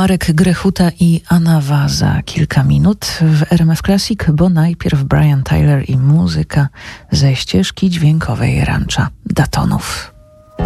Marek Grechuta i Anawa za kilka minut w RMF Classic, bo najpierw Brian Tyler i muzyka ze ścieżki dźwiękowej Rancha Daytonów.